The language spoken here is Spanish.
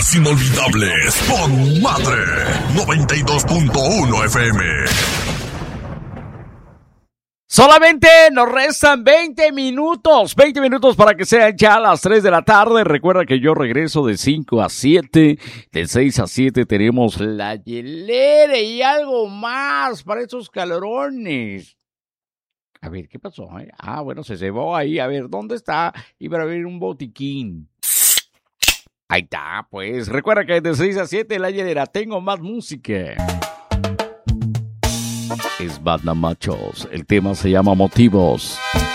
Días inolvidables con Madre 92.1 FM. Solamente nos restan 20 minutos para que sean ya las 3 de la tarde. Recuerda que yo regreso de 5 a 7, de 6 a 7 tenemos la hielera y algo más para esos calorones. A ver, ¿qué pasó? Bueno, se llevó ahí, a ver, ¿dónde está? Iba a haber un botiquín. Ahí está, pues. Recuerda que de 6 a 7 la hielera, tengo más música. Es Banda Machos, el tema se llama Motivos.